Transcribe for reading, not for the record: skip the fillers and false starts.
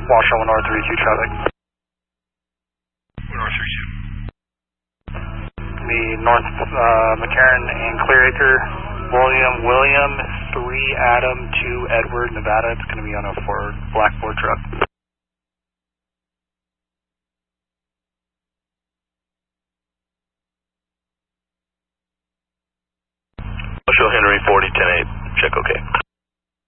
Washoe North 32 traffic. North 32. The North McCarran and Clearacre, William 3 Adam 2 Edward Nevada. It's going to be on a black Ford truck. Washoe Henry 40 10-8. Check okay.